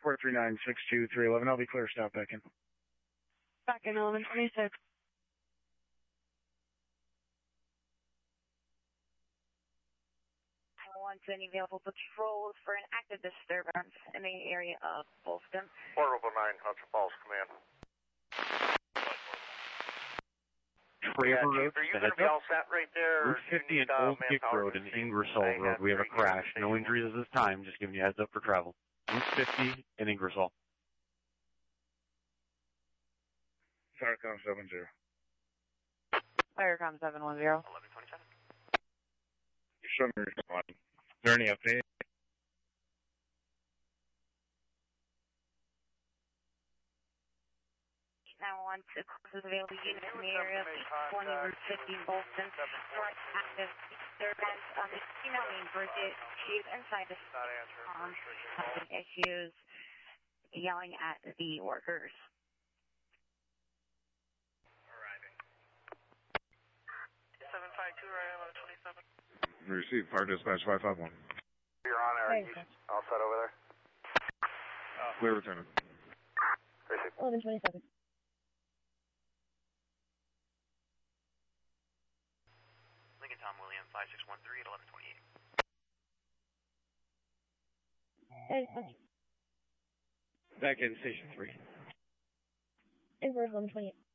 Report 3962-311. I'll be clear. Stop back in. Back in 1126. Want any available patrols for an active disturbance in the area of Bolston. Portable 9, Hudson Falls, command. Trevor Road, Are you going to be all set right there? Route 50 and Old Kick Road and Ingersoll Road. We have a crash. No injuries at this time. Just giving you a heads up for travel. Route 50 and Ingersoll. Firecom 70. Firecom 710. 1127. Show me your respond. Is there any update? Now on to closest available unit in the area of 20 Route 50 Bolston. Short active disturbance on the female named Bridget. She's inside the having issues yelling at the workers. Arriving. 752, right, 1127. Receive fire dispatch 551. You're on there. All set over there? Clear, Lieutenant. 1127. Lincoln Tom William 5613 at 1128. Hey, Back in Station 3. Inverse 1128.